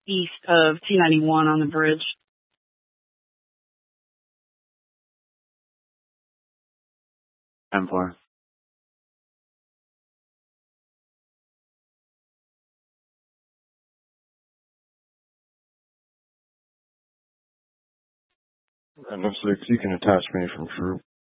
east of 291 on the bridge. M4. Random 6, you can attach me from troop.